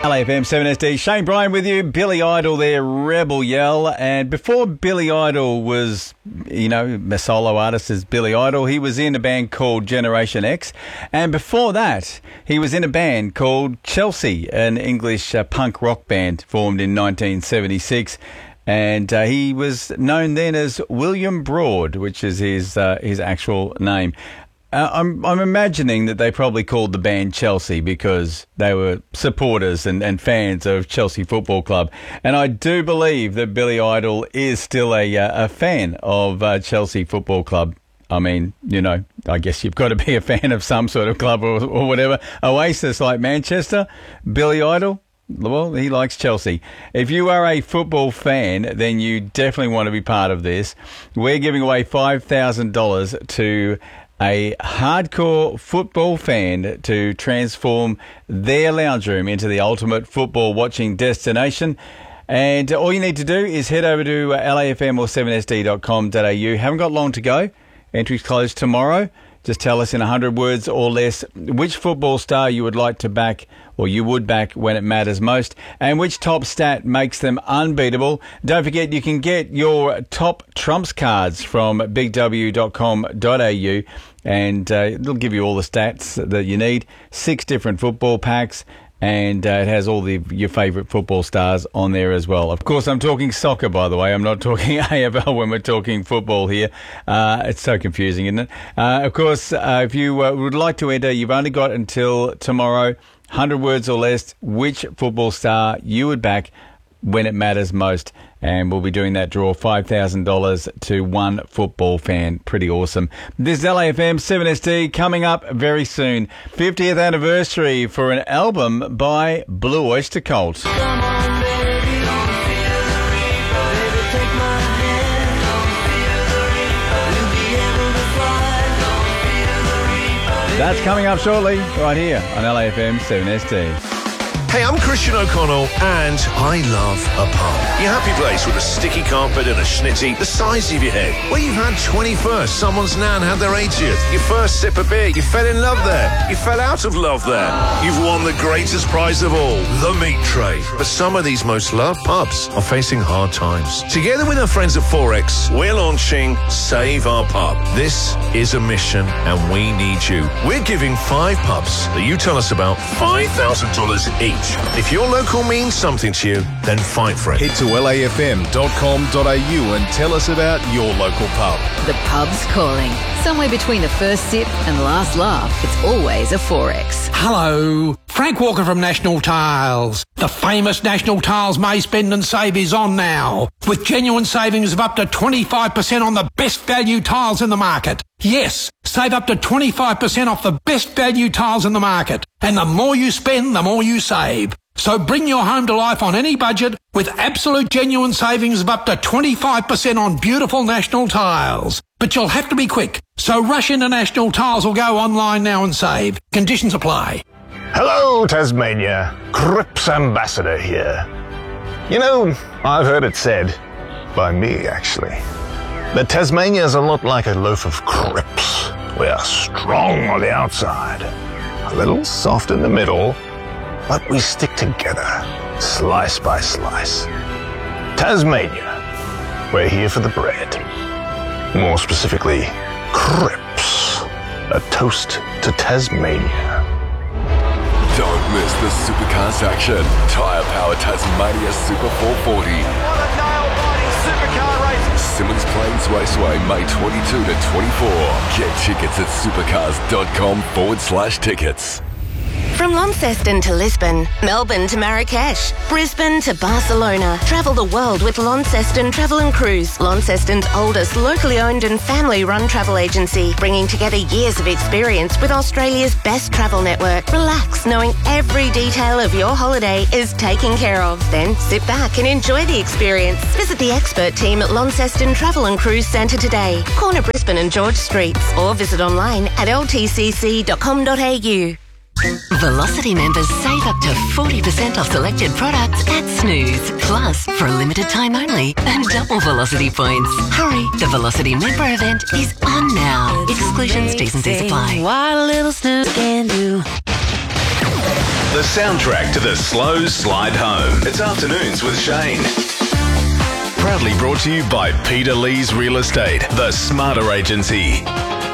LAFM 7SD, Shane Bryan with you. Billy Idol there, Rebel Yell. And before Billy Idol was, a solo artist as Billy Idol, he was in a band called Generation X. And before that, he was in a band called Chelsea, an English punk rock band formed in 1976. And he was known then as William Broad, which is his actual name. I'm imagining that they probably called the band Chelsea because they were supporters and fans of Chelsea Football Club. And I do believe that Billy Idol is still a fan of Chelsea Football Club. I mean, I guess you've got to be a fan of some sort of club or whatever. Oasis like Manchester, Billy Idol, well, he likes Chelsea. If you are a football fan, then you definitely want to be part of this. We're giving away $5,000 to a hardcore football fan to transform their lounge room into the ultimate football watching destination. And all you need to do is head over to LAFM or 7sd.com.au. Haven't got long to go. Entries close tomorrow. Just tell us in 100 words or less which football star you would like to back or you would back when it matters most and which top stat makes them unbeatable. Don't forget you can get your top trumps cards from bigw.com.au and it'll give you all the stats that you need. 6 different football packs. And it has all your favourite football stars on there as well. Of course, I'm talking soccer, by the way. I'm not talking AFL when we're talking football here. It's so confusing, isn't it? Of course, if you would like to enter, you've only got until tomorrow, 100 words or less, which football star you would back when it matters most. And we'll be doing that draw, $5,000 to one football fan. Pretty awesome. This is LAFM 7SD coming up very soon. 50th anniversary for an album by Blue Oyster Cult. Come on, baby, don't feel the reaper. Baby, take my hand, don't feel the reaper. We'll be able to fly, don't feel the reaper. That's coming up shortly, right here on LAFM 7SD. Hey, I'm Christian O'Connell, and I love a pub. Your happy place with a sticky carpet and a schnitty the size of your head. Where you've had 21st, someone's nan had their 80th. Your first sip of beer, you fell in love there. You fell out of love there. You've won the greatest prize of all, the meat tray. But some of these most loved pubs are facing hard times. Together with our friends at Forex, we're launching Save Our Pub. This is a mission, and we need you. We're giving 5 pubs that you tell us about $5,000 each. If your local means something to you, then fight for it. Head to lafm.com.au and tell us about your local pub. The pub's calling. Somewhere between the first sip and last laugh, it's always a Forex. Hello, Frank Walker from National Tiles. The famous National Tiles May Spend and Save is on now, with genuine savings of up to 25% on the best value tiles in the market. Yes, save up to 25% off the best value tiles in the market. And the more you spend, the more you save. So bring your home to life on any budget with absolute genuine savings of up to 25% on beautiful National Tiles. But you'll have to be quick. So rush into National Tiles or go online now and save. Conditions apply. Hello, Tasmania. Crips Ambassador here. I've heard it said, by me actually, that Tasmania is a lot like a loaf of crips. We are strong on the outside, a little soft in the middle, but we stick together, slice by slice. Tasmania, we're here for the bread. More specifically, crips. A toast to Tasmania. Don't miss the Supercars action. Tyre Power Tasmania Super 440. What a nail-biting supercar race. Simmons Plains Raceway, May 22 to 24. Get tickets at supercars.com/tickets. From Launceston to Lisbon, Melbourne to Marrakesh, Brisbane to Barcelona. Travel the world with Launceston Travel and Cruise. Launceston's oldest locally owned and family-run travel agency, bringing together years of experience with Australia's best travel network. Relax, knowing every detail of your holiday is taken care of. Then sit back and enjoy the experience. Visit the expert team at Launceston Travel and Cruise Centre today, corner Brisbane and George Streets, or visit online at ltcc.com.au. Velocity members save up to 40% off selected products at Snooze. Plus, for a limited time only, earn double Velocity points. Hurry, the Velocity member event is on now. Exclusions, T's and C's apply. What a little snooze can do. the soundtrack to the slow slide home. It's Afternoons with Shane. Proudly brought to you by Peter Lee's Real Estate, the smarter agency.